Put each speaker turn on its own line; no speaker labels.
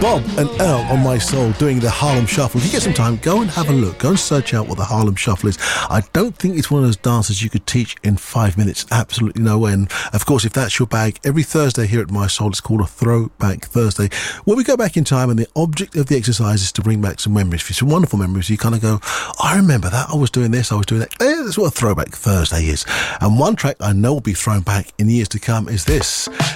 Bob and Earl on My Soul doing the Harlem Shuffle. If you get some time, go and have a look. Go and search out what the Harlem Shuffle is. I don't think it's one of those dances you could teach in 5 minutes. Absolutely no way. And of course, if that's your bag, every Thursday here at My Soul, it's called a Throwback Thursday, where we go back in time, and the object of the exercise is to bring back some memories. For some wonderful memories, you kind of go, I remember that. I was doing this, I was doing that. That's what a Throwback Thursday is. And one track I know will be thrown back in years to come is this.